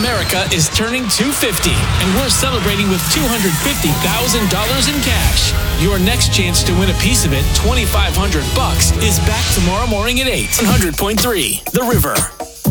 America is turning 250, and we're celebrating with $250,000 in cash. Your next chance to win a piece of it, $2,500, is back tomorrow morning at 8. 100.3 The River.